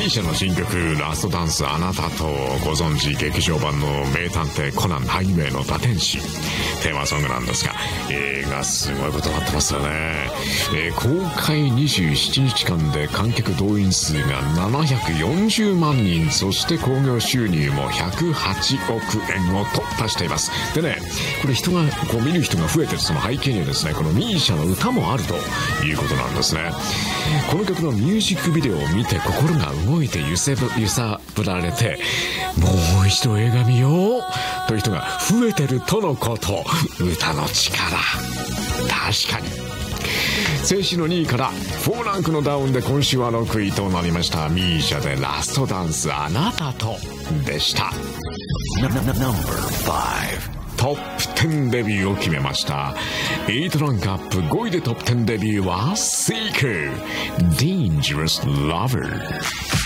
ーシャの新曲ラストダンスあなたと、ご存知劇場版の名探偵コナンハイウェイの打天使テーマソングなんですが、映画すごいことになってますよね。公開27日間で観客動員数が740万人、そして興行収入も108億円を突破しています。でね、これ人が見る人が増えてるその背景にはですね、このミーシャの歌もあるということなんですね。この曲のミュージックビデオを見て心が動いて揺さぶられて、もう一度映画見ようという人が増えてるとのこと。歌の力、確かに。先週の2位から4ランクのダウンで今週は6位となりました。ミーシャでラストダンスあなたとでした。トップ10デビューを決めました。8ランクアップ5位でトップ10デビューは Seeker Dangerous Lover。